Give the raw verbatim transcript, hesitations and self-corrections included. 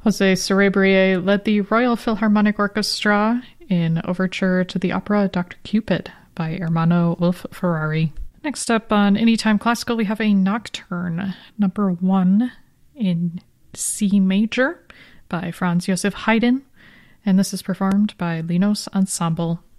Jose Cerebrier led the Royal Philharmonic Orchestra in Overture to the opera Doctor Cupid by Ermanno Wolf Ferrari. Next up on Anytime Classical, we have a Nocturne, number one in C major by Franz Joseph Haydn, and this is performed by Linos Ensemble.